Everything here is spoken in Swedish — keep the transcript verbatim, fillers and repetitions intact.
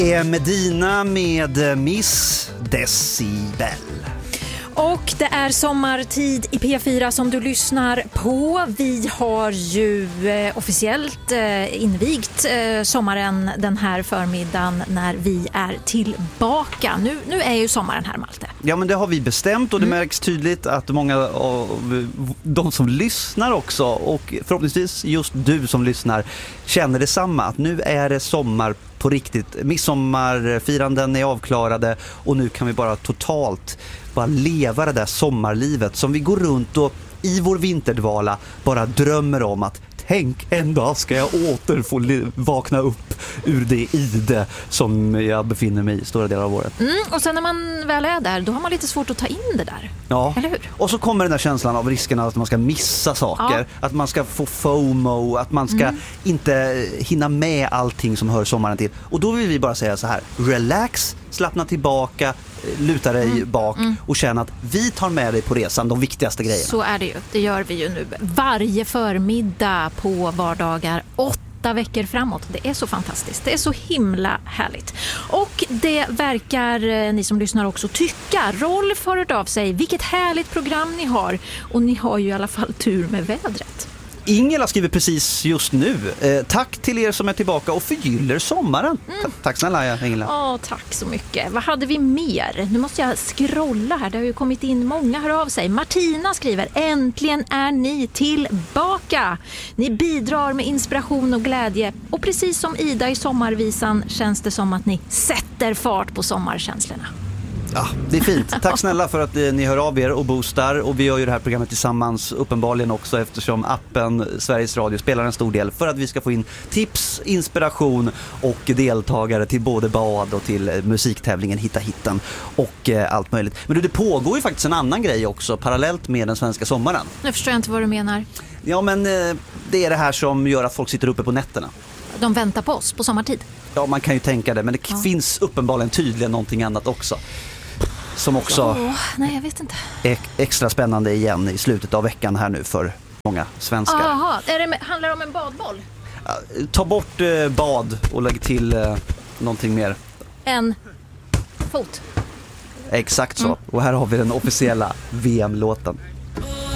Medina med Miss Decibel. Och det är sommartid i P fyra som du lyssnar på. Vi har ju eh, officiellt eh, invigt eh, sommaren den här förmiddagen när vi är tillbaka. Nu, nu är ju sommaren här, Malte. Ja, men det har vi bestämt och det Mm. märks tydligt att många av de som lyssnar också, och förhoppningsvis just du som lyssnar, känner detsamma. Att nu är det sommar på riktigt. Midsommarfiranden är avklarade och nu kan vi bara totalt bara leva det där sommarlivet som vi går runt och i vår vinterdvala bara drömmer om att tänk, en dag ska jag åter få li- vakna upp ur det ide som jag befinner mig i stora delar av året. Mm, och sen när man väl är där, då har man lite svårt att ta in det där. Ja, eller hur? Och så kommer den där känslan av riskerna att man ska missa saker, Ja. att man ska få FOMO, att man ska Mm. inte hinna med allting som hör sommaren till. Och då vill vi bara säga så här: relax, slappna tillbaka, luta dig Mm. bak Mm. och känna att vi tar med dig på resan, de viktigaste grejerna. Så är det ju. Det gör vi ju nu varje förmiddag på vardagar åtta veckor framåt. Det är så fantastiskt. Det är så himla härligt. Och det verkar eh, ni som lyssnar också tycka. Rolf har hört av sig. Vilket härligt program ni har. Och ni har ju i alla fall tur med vädret. Ingela skriver precis just nu: eh, tack till er som är tillbaka och förgyller sommaren. Mm. Ta- tack snälla Ingela. Åh, tack så mycket. Vad hade vi mer? Nu måste jag scrolla här. Det har ju kommit in många, hör av sig. Martina skriver: äntligen är ni tillbaka. Ni bidrar med inspiration och glädje. Och precis som Ida i sommarvisan känns det som att ni sätter fart på sommarkänslorna. Ja, det är fint. Tack snälla för att eh, ni hör av er och boostar. Och vi gör ju det här programmet tillsammans uppenbarligen också, eftersom appen Sveriges Radio spelar en stor del för att vi ska få in tips, inspiration och deltagare till både bad och till eh, musiktävlingen Hitta hitten och eh, allt möjligt. Men du, det pågår ju faktiskt en annan grej också parallellt med den svenska sommaren. Nu förstår jag inte vad du menar. Ja, men eh, det är det här som gör att folk sitter uppe på nätterna. De väntar på oss på sommartid. Ja, man kan ju tänka det, men det Ja. finns uppenbarligen tydligen någonting annat också. Som också Åh, nej, jag vet inte. är extra spännande igen i slutet av veckan här nu för många svenskar. Jaha, är det, handlar det om en badboll? Ja, ta bort eh, bad och lägg till eh, någonting mer. En fot. Exakt så. Mm. Och här har vi den officiella V M-låten.